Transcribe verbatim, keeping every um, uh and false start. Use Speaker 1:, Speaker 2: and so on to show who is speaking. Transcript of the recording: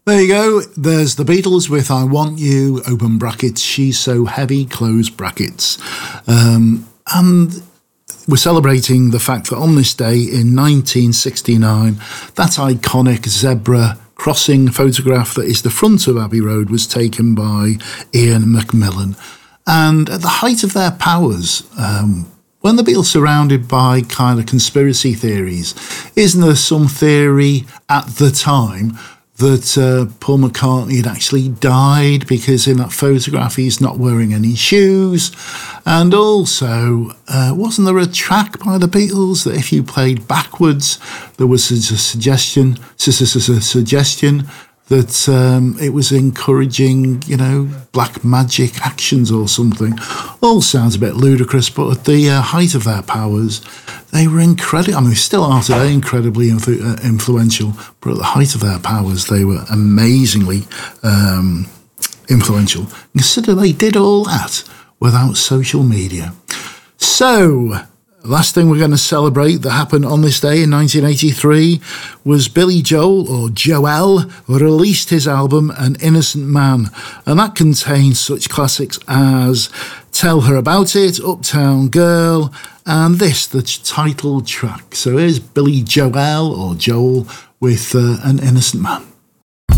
Speaker 1: There you go. There's the Beatles with I Want You, open brackets, She's So Heavy, close brackets. Um, and we're celebrating the fact that on this day in nineteen sixty-nine, that iconic zebra crossing photograph that is the front of Abbey Road was taken by Ian Macmillan. And at the height of their powers, um, when the Beatles surrounded by kind of conspiracy theories, isn't there some theory at the time that uh, Paul McCartney had actually died because in that photograph he's not wearing any shoes? And also, uh, wasn't there a track by the Beatles that if you played backwards, there was a suggestion, suggestion that um, it was encouraging, you know, black magic actions or something? All sounds a bit ludicrous, but at the uh, height of their powers, they were incredible. I mean, they still are today incredibly influ- uh, influential, but at the height of their powers, they were amazingly um, influential. Consider they did all that without social media. So, last thing we're going to celebrate that happened on this day in nineteen eighty-three was Billy Joel, or Joel, released his album An Innocent Man, and that contains such classics as Tell Her About It, Uptown Girl, and this, the title track. So here's Billy Joel, or Joel, with uh, An Innocent Man.